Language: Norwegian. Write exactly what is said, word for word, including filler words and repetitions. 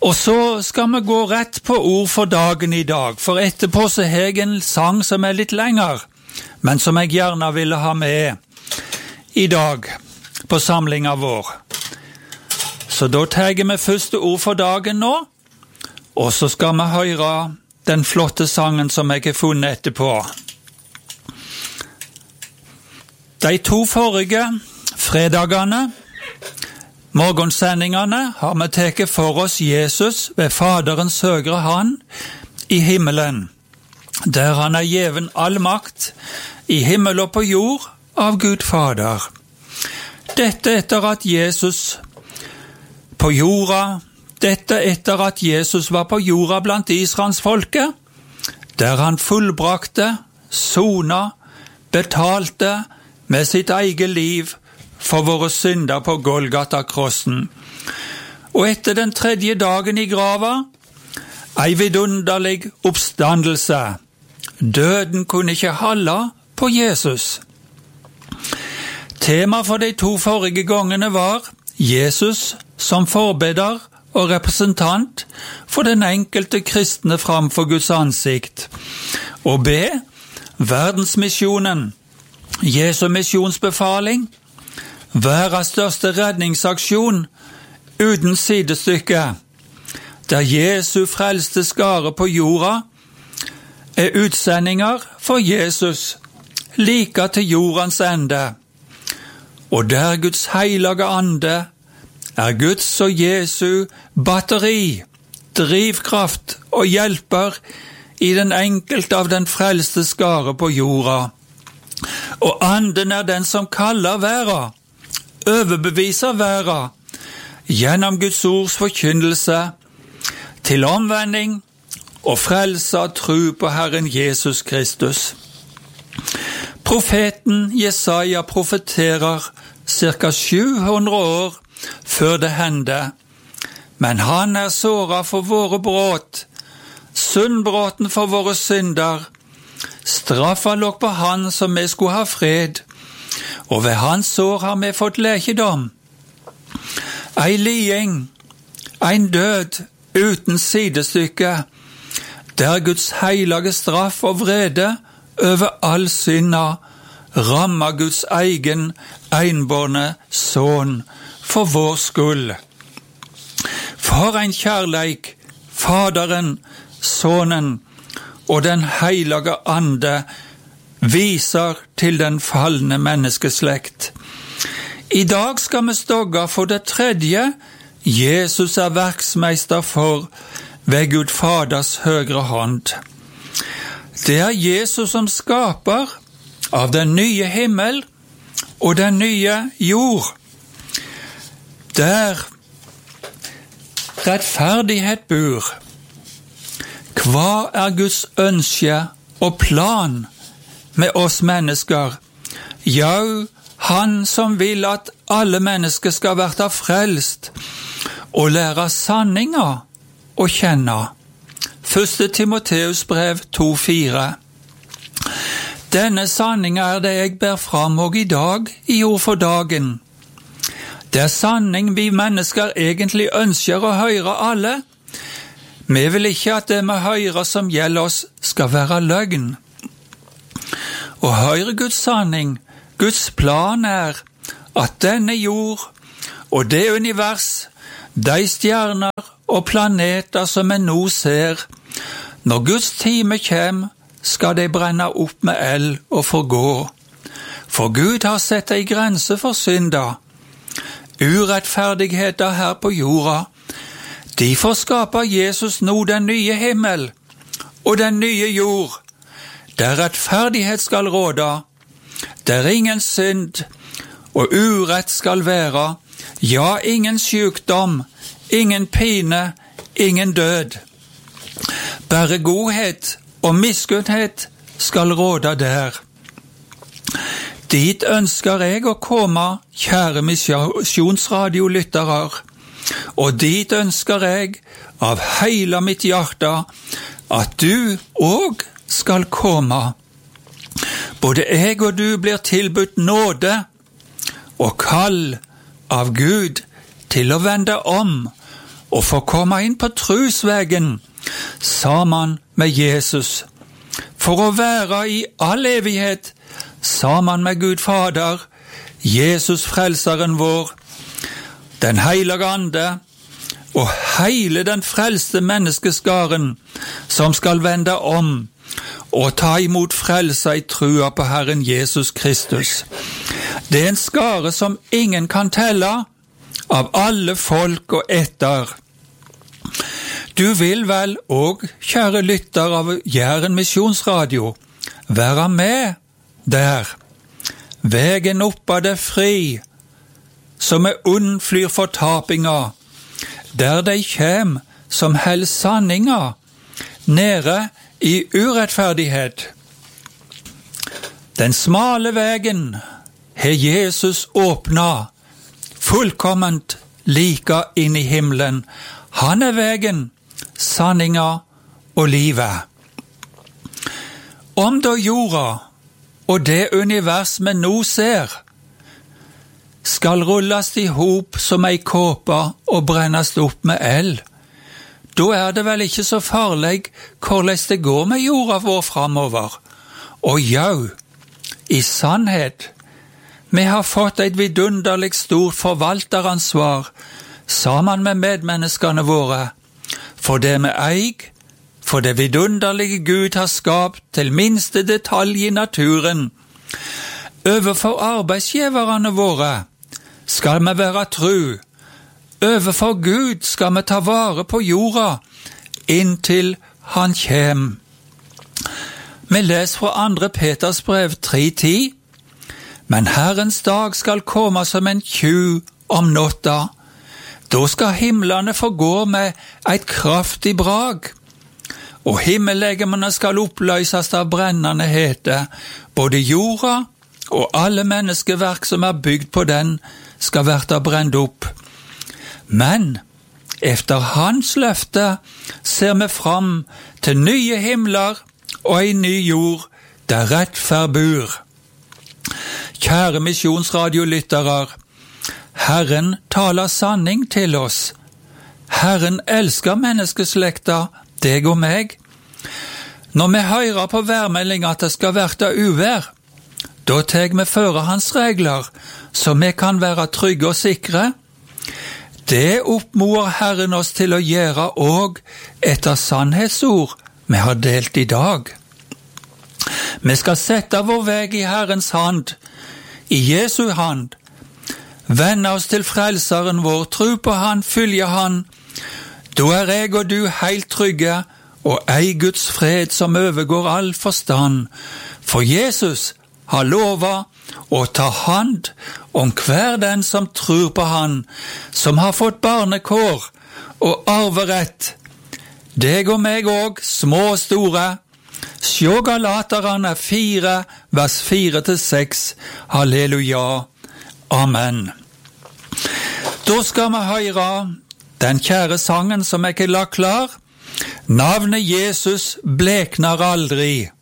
Og så skal vi gå rett på ord for dagen i dag, for etterpå så har jeg en sang som er litt lengre, men som jeg gjerne ville ha med i dag på samlingen vår. Så da tar vi første ord for dagen nå, og så skal vi høre den flotte sangen som jeg har funnet etterpå. De to forrige fredagene, morgensendingene, har vi teket for oss Jesus ved Faderens høyre hand i himmelen, der han er gjeven all makt i himmel og på jord av Gud Fader. Dette etter at Jesus på jorda, dette etter at Jesus var på jorda blant Israels folke, der han fullbrakte, sona, betalte med sitt eget liv for våre synder på Golgata-krossen. Og etter den tredje dagen i grava, ei vidunderlig oppstandelse. Døden kunne ikke holde på Jesus. Tema for de to forrige gangene var Jesus som forbeder og representant for den enkelte kristne framfor Guds ansikt. Og B, verdensmisjonen, Jesu missionsbefaling, verdens største redningsaksjon uten sidestykke, der Jesu frelste skare på jorda er utsendinger for Jesus, like til jordens ende, og der Guds heilige ande er Guds og Jesu batteri, drivkraft og hjelper i den enkelte av den frelste skare på jorda. Og anden er den som kaller verden, overbeviser verden, gjennom Guds ords forkynnelse, til omvending og frelse og tro på Herren Jesus Kristus. Profeten Jesaja profeterer cirka sju hundre år før det hende, men han er såret for våre brott, syndbrotten for våre synder. Straffa lå på han som vi skulle ha fred, og ved hans sår har vi fått lekedom. Ei liding, ein død uten sidestykke, der Guds heilige straff og vrede over all synda rammer Guds egen einbårne son for vår skyld. For en kjærleik, Faderen, Sonen og den heilige ande viser til den fallne menneskeslekt. I dag skal vi stogge for det tredje Jesus er verksmeister for ved Gud Faders høyre hånd. Det er Jesus som skaper av den nye himmel og den nye jord, der rettferdighet bor. Hva er Guds ønske og plan med oss mennesker? Ja, han som vil at alle mennesker skal være frelst og lære sanninger å kjenne. Første Timoteus brev to fire. Denne sanning er det jeg ber fram og i dag i ord for dagen. Det er sanning vi mennesker egentlig ønsker å høre alle. Vi vil ikke at det vi hører som gjelder oss skal være løgn. Å høre Guds sanning, Guds plan er at denne jord og det univers, de stjerner og planeter som vi nå ser, når Guds time kommer, skal de brenne opp med eld og forgå. For Gud har sett en grense for synda, urettferdigheter her på jorda. Derfor skaper Jesus nå den nye himmel og den nye jord, der rettferdighet skal råde, der ingen synd og urett skal være, ja, ingen sykdom, ingen pine, ingen død. Bare godhet og miskunnhet skal råde der. Dit ønsker jeg å komme, kjære misjonsradiolyttere, og dit ønsker jeg av hele mitt hjerte at du òg skal komme. Både jeg og du blir tilbudt nåde og kall av Gud til å vende om og få komme inn på trusvegen sammen med Jesus, for å være i all evighet sammen med Gud Fader, Jesus frelseren vår, den heilige ande og hele den frelste menneskeskaren som skal vende om og ta imot frelse i trua på Herren Jesus Kristus. Det er en skare som ingen kan telle av alle folk og etter. Du vil vel og, kjære lytter av Jæren Misjonsradio, være med der. Vegen oppa det fri, som er unnflyr fortapinga, der de kjem som held sanninga, nede i urettferdighet. Den smale vegen har Jesus åpna, fullkomment like inn i himmelen. Han er vegen, sanninga og livet. Om da jorda og det univers vi nå ser, skal rulles i hop som ei kåpe og brennes opp med eld, da er det vel ikke så farlig hvordan det går med jorda vår framover. Og jau, i sannhet, vi har fått et vidunderlig stort forvalteransvar sammen med medmenneskene våre, for det vi eier, for det vidunderlige Gud har skapt til minste detalj i naturen. Overfor arbeidsgiverne våre skal vi være tru. Overfor Gud skal vi ta vare på jorda inntil han kjem. Vi leser fra andre Peters brev tre ti. Men Herrens dag skal komme som en tjuv om natta. Da skal himlene forgå med et kraftig brag, og himmellegemene skal oppløses av brennende hete. Både jorda og alle menneskeverk som er bygd på den skal være brent opp. Men efter hans løfte ser vi fram til nye himler og en ny jord der rettferd bor. Kjære misjonsradiolyttere, Herren taler sanning til oss. Herren elsker menneskeslekta, deg og meg. Når vi hører på værmelding at det skal være uvær, da tar vi føre hans regler, så vi kan være trygge og sikre. Det oppmoer Herren oss til å gjøre og etter sannhetsord vi har delt i dag. Vi skal sette vår veg i Herrens hand, i Jesu hand, vende oss til frelseren vår, tro på han, følge han. Da er jeg og du helt trygge, og ei Guds fred som overgår all forstand. For Jesus har lovet å ta hand om hver den som tror på han, som har fått barnekår og arverett. Deg og meg og, små og store. Sjå Galaterne fire, vers fire til seks. Halleluja. Amen. Da skal vi høre den kjære sangen som jeg ikke la klar. Navnet Jesus bleknar aldri.